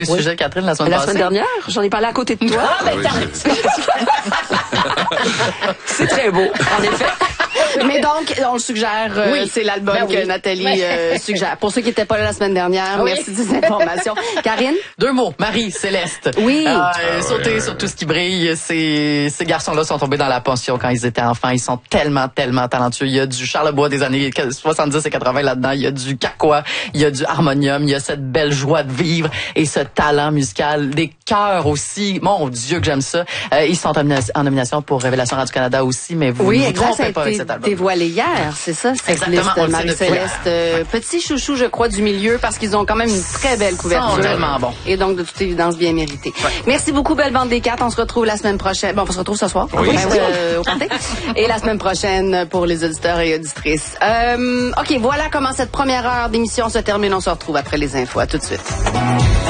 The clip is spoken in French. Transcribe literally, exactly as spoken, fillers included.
Le Oui. sujet de Catherine la semaine La passée. semaine dernière, j'en ai parlé à côté de toi. Ah, ben, t'as- C'est très beau, en effet. Mais donc, on le suggère, euh, Oui. c'est l'album Ben que oui. Nathalie Ouais. euh, suggère. Pour ceux qui n'étaient pas là la semaine dernière, Oui. merci des informations. Karine? Deux mots. Marie, Céleste. Oui. Euh, sauter sur tout ce qui brille. Ces, ces garçons-là sont tombés dans la pension quand ils étaient enfants. Ils sont tellement, tellement talentueux. Il y a du Charlebois des années soixante-dix et quatre-vingts là-dedans. Il y a du Carquois. Il y a du harmonium. Il y a cette belle joie de vivre et ce talent musical. Des chœurs aussi. Mon Dieu que j'aime ça. Euh, ils sont en, nomina- en nomination pour Révélation Radio-Canada aussi, mais vous Oui, ne vous exact, ça trompez a pas avec été cet album. dévoilé hier, c'est ça, cette Exactement, liste on le sait Marie-Céleste. depuis. Euh, petit chouchou, je crois, du milieu, parce qu'ils ont quand même une très belle couverture. Sont tellement bons. Et donc, de toute évidence, bien mérité. Merci beaucoup, Belle Bande des Quatre. On se retrouve la semaine prochaine. Bon, on se retrouve ce soir. Oui. Ben euh, au party. Et la semaine prochaine pour les auditeurs et auditrices. Euh, OK, voilà comment cette première heure d'émission se termine. On se retrouve après les infos. À tout de suite.